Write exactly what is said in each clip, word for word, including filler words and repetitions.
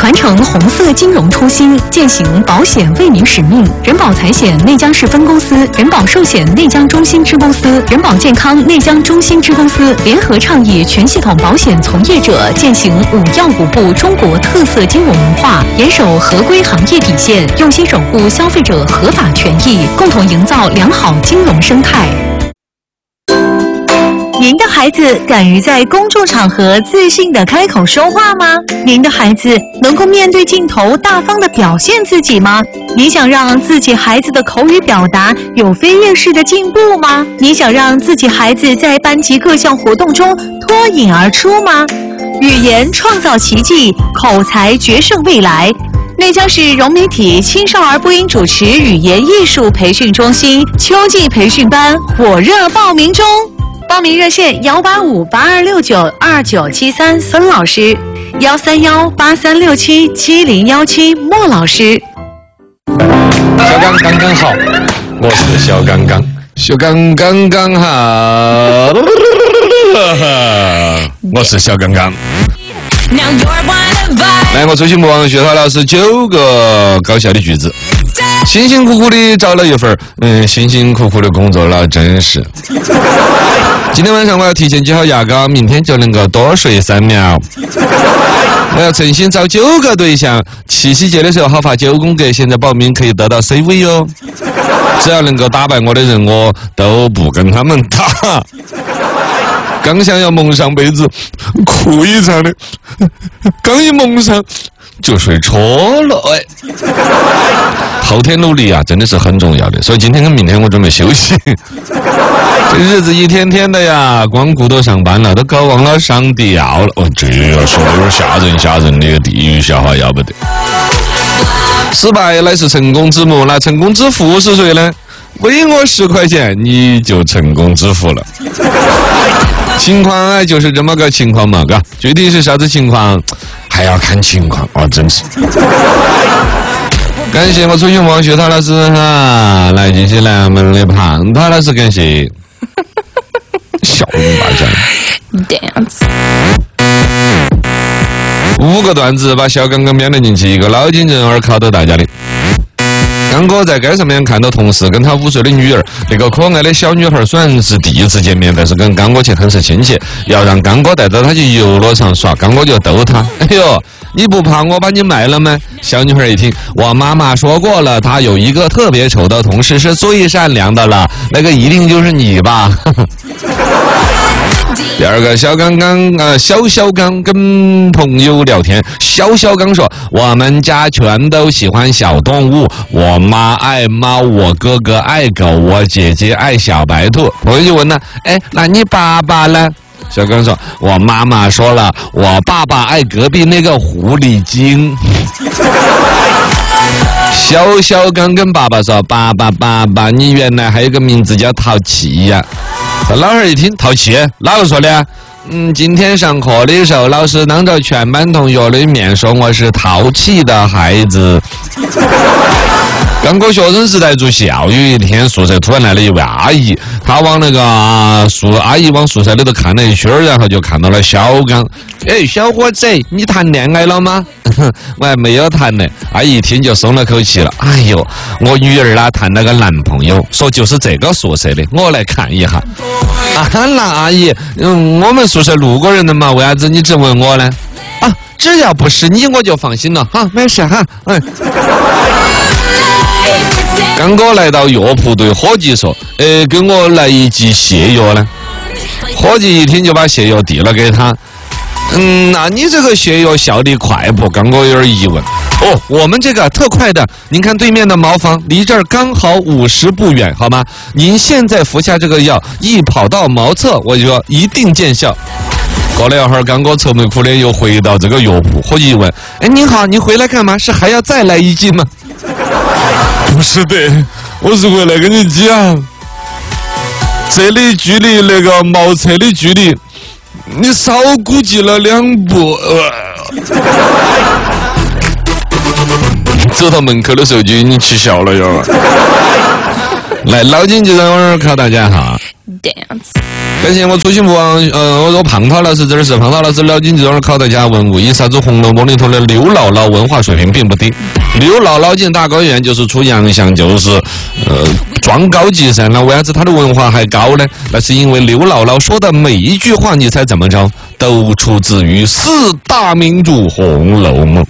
传承红色金融初心，践行保险为民使命。人保财险内江市分公司、人保寿险内江中心支公司、人保健康内江中心支公司联合倡议全系统保险从业者践行五要五不中国特色金融文化，严守合规行业底线，用心守护消费者合法权益，共同营造良好金融生态。 您的孩子敢于在公众场合自信地开口说话吗？您的孩子能够面对镜头大方地表现自己吗？你想让自己孩子的口语表达有飞跃式的进步吗？你想让自己孩子在班级各项活动中脱颖而出吗？语言创造奇迹，口才决胜未来。内江市融媒体青少儿播音主持语言艺术培训中心秋季培训班火热报名中。报名热线幺八五八二六九二九七三孙老师，幺三幺八三六七七零幺七莫老师。 小刚刚刚好，我是小刚刚，小刚刚刚好，我是小刚刚。来，我周新博学涛老师九个搞笑的句子。辛辛苦苦的找了一份，嗯，辛辛苦苦的工作了，真是。今天晚上我要提前挤好牙膏，明天就能够多睡三秒。我要诚心找九个对象，七夕节的时候好发九宫格，现在报名可以得到 C 位哦。只要能够打败我的人，我都不跟他们打。刚想要蒙上被子，哭一场的，刚一蒙上就睡着了，哎。后天努力啊，真的是很重要的，所以今天跟明天我准备休息。这日子一天天的呀，光顾着上班了，都搞忘了上吊了。哦，这要说的有点吓人吓人的地狱笑话，要不得。失败乃是成功之母，那成功之父是谁呢？为我十块钱，你就成功致富了。情况啊，就是这么个情况嘛，嘎，具体是啥子情况，还要看情况哦，真是。感谢我楚云王学涛老师哈，来进行南门的胖涛老师，感谢。笑容大家。Dance。五个段子把小刚刚编了进去，一个脑筋急转弯考到大家的。刚哥在街上面看到同事跟他五岁的女儿，那个可爱的小女孩虽然是第一次见面，但是跟刚哥却很是亲切，要让刚哥带着她去游乐场耍，刚哥就逗她，哎呦，你不怕我把你卖了吗？小女孩一听，我妈妈说过了，她有一个特别丑的同事是最善良的了，那个一定就是你吧。第二个，小刚刚呃，小小刚跟朋友聊天，小小刚说，我们家全都喜欢小动物，我妈爱猫，我哥哥爱狗，我姐姐爱小白兔。朋友就问了，哎，那你爸爸呢？小刚说，我妈妈说了，我爸爸爱隔壁那个狐狸精。小小刚跟爸爸说，爸爸爸爸，你原来还有个名字叫淘气呀。老汉一听，淘气，哪个说的？嗯，今天上课的时候，老师当着全班同学的面说我是淘气的孩子。刚过学生时代住校，有一天宿舍突然来了一位阿姨，她往那个宿阿姨往宿舍里头看了一圈，然后就看到了小刚。哎，小伙子，你谈恋爱了吗？我还没有谈呢。阿姨一听就松了口气了。哎呦，我女儿啦谈了个男朋友，说就是这个宿舍的，我来看一下。啊，那阿姨，嗯，我们宿舍六个人的嘛，为啥子你只问我呢？啊，只要不是你，我就放心了哈，没事哈，嗯。刚哥来到药铺对伙计说，呃，给我来一剂泻药呢。伙计一听就把泻药递了给他。嗯，那你这个泻药效力快不？刚哥有点疑问。哦，我们这个特快的，您看对面的茅房离这儿刚好五十步远，好吗？您现在服下这个药，一跑到茅厕，我就说一定见效。过了一会儿，刚哥愁眉苦脸又回到这个药铺，伙计一问，哎，您好，你回来干嘛？是还要再来一剂吗？不是的，我是回来跟你讲，这里距离那个茅厕的距离，你少估计了两步。呃、走到门口的时候就已经气笑了哟。来，脑筋急转弯考大家哈。 感谢我出行不忘，呃，我说胖涛老师这儿是胖涛老师了解这种考大家文物，以啥子《红楼梦》里头的刘姥姥文化水平并不低。刘姥姥进大观园就是出洋相，就是呃装高级噻。那为啥子她的文化还高呢？那是因为刘姥姥说的每一句话，你猜怎么着？都出自于四大名著《红楼梦》。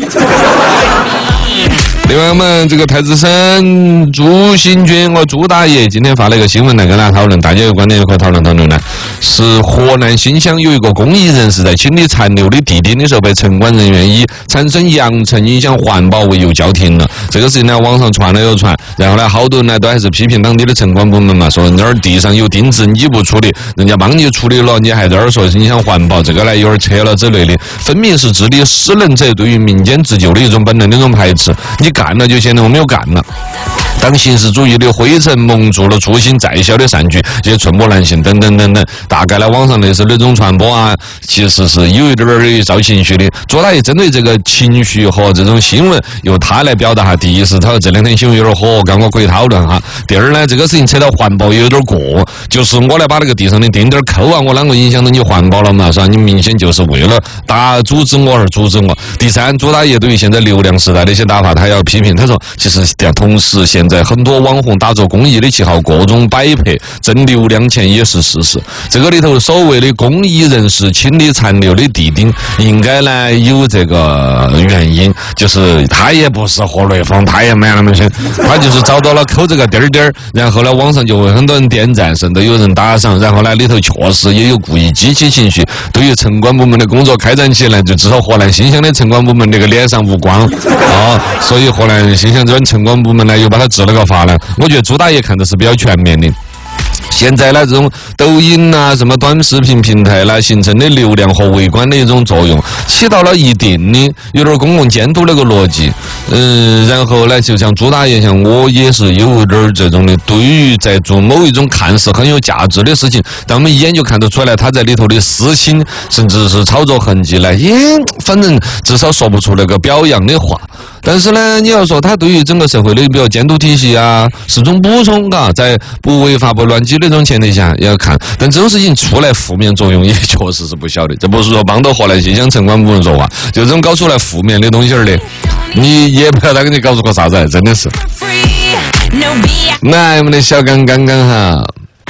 另外，我们这个太子参朱新军，我朱大爷今天发了一个新闻来跟大家讨论，大家有观点也可以讨论讨论呢。是河南新乡有一个公益人士在清理残留的地丁的时候，被城管人员以产生扬尘影响环保为由叫停了。这个事情呢，网上传了又传，然后呢，好多人呢都还是批评当地的城管部门嘛，说那儿地上有钉子你不处理，人家帮你处理了，你还在这儿说影响环保，这个呢有点扯了之类的，分明是治理失能者对于民间自救的一种本能的一种排斥。你干了就显得我没有干了。当形式主义的灰尘蒙住了初心再小的善举，这些寸步难行等等等等，大概呢网上类似那种传播啊，其实是有一点儿造情绪的。朱大爷针对这个情绪和这种新闻，由他来表达哈。第一是他这两天新闻有点火，刚我可以讨论哈。第二呢，这个事情扯到环保也有点过，就是我来把那个地上的钉点扣啊，我啷个影响到你环保了嘛？是吧？你明显就是为了打阻止我而阻止我。第三，朱大爷对于现在流量时代的一些打法，他要批评，他说其实同时现在很多网红打着公益的旗号，各种摆拍挣流量钱也是事实。这个里头所谓的公益人士清理残留的地丁，应该呢有这个原因，就是他也不是活雷锋，他也没那么深，他就是找到了扣这个点儿点儿，然后呢网上就会很多人点赞，甚至有人打赏，然后呢里头确实也有故意激起情绪，对于城管部门的工作开展起来，就至少河南新乡的城管部门那个脸上无光啊，所以河南新乡这边城管部门呢又把他治了个法呢。我觉得朱大爷看的是比较全面的。现在呢，这种抖音啊、什么短视频平台啦，形成的流量和围观的一种作用，起到了一定的有点公共监督那个逻辑。嗯，然后呢，就像朱大爷，像我也是有点这种的，对于在做某一种看似很有价值的事情，但我们一眼就看得出来他在里头的私心，甚至是操作痕迹呢，也反正至少说不出那个表扬的话。但是呢，你要说他对于整个社会的比如监督体系啊是种补充，嘎，在不违法不乱纪的这种前提下要看，但这种事情出来负面作用也确实是不小的。这不是说帮到河南新乡城管部门说话，就这种搞出来负面的东西儿的，你也不知道他给你搞出个啥子，真的是。来，我们的小刚刚刚哈。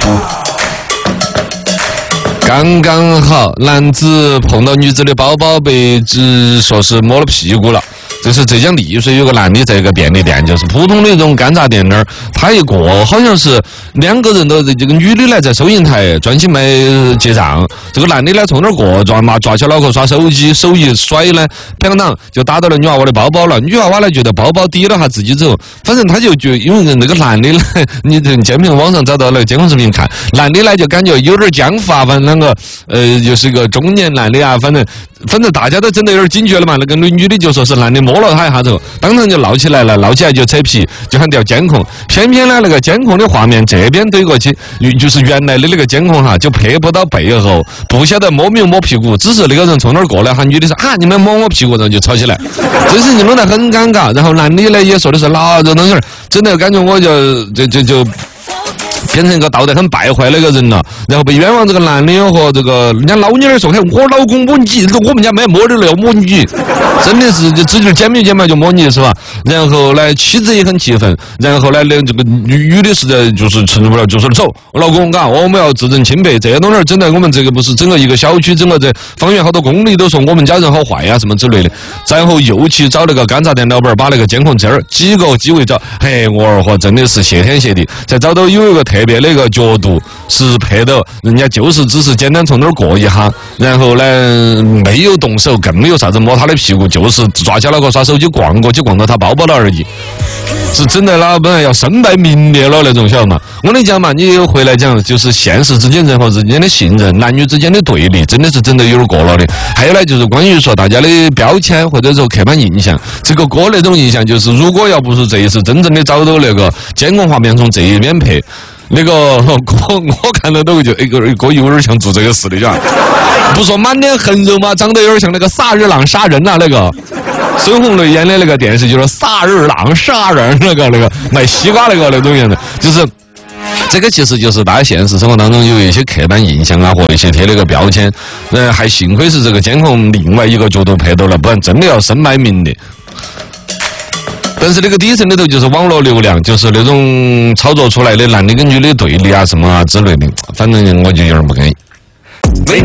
刚刚好，男子碰到女子的包包，被指说是摸了屁股了。这是浙江丽水有个男的在一个便利店，就是普通的一种干炸店那儿，他一过好像是两个人的这个女的呢在收银台专心买结账，这个男的呢从那儿过抓嘛抓起脑壳刷手机，手一甩呢，砰当就打到了女娃娃的包包了。女娃娃呢觉得包包抵了下自己走，反正他就觉得因为那个男的呢，你这监控网上找到那个监控视频看，男的呢就感觉有点僵法，反正两个呃就是个中年男的啊，反正反正大家都真的有点警觉了嘛。那个女的就说是男的摸了他一下子，当场就闹起来了，闹起来就扯皮，就喊调监控。偏偏呢，那个监控的画面这边怼过去，就是原来的那个监控哈，就拍不到背后，不晓得摸没有摸屁股，只是那个人从那儿过来喊女的说啊，你们摸我屁股，然后就吵起来，这事情弄得很尴尬。然后男的呢也说的是哪这东西，真的感觉我就就就就。变成一个道德很败坏的一个人了，然后被冤枉这个男的和这个人家老女儿说，嘿，我老公摸你，我们家没摸的了，要摸你，真的是就直接捡没捡嘛就摸你是吧？然后呢，妻子也很气愤，然后呢，那这个女女的实在就是承受不了，就说走，我老公，嘎，我们要自证清白，这些东西整的我们这个不是整个一个小区，整个这方圆好多公里都说我们家人好坏呀、啊、什么之类的，然后又去找那个干炸店老板把那个监控这儿几个机会找，嘿，我二货真的是谢天谢地，才找到有一个特别那个角度是拍到人家就是只是简单从那儿过一下，然后呢没有动手，更没有啥子摸他的屁股，就是抓起那个耍手机逛过去逛到他包包了而已，是真的啦，本来要身败名裂了那种，晓得嘛？我跟你讲嘛，你回来讲就是现实之间人和之间的信任，男女之间的对立，真的是真的有点过了的。还有呢，就是关于说大家的标签或者说刻板印象，这个歌那种印象，就是如果要不是这一次真正的找到那个监控画面从这一边拍。那个我我看到都会觉得，哎，个哥有点像做这个事的，呀，不说满脸横肉吗？长得有点像那个萨日朗杀人啊，那个孙红雷演的那个电视就是萨日朗杀人，那个那个卖西瓜那个那种样的，就是这个其实就是大家现实生活当中有一些刻板印象啊，或一些贴了个标签，呃，还幸亏是这个监控另外一个角度拍到了，不然真的要身败名裂。但是那个底层里头就是网络流量，就是那种操作出来的男的跟女的对立啊什么啊之类的，反正我就有点不安逸。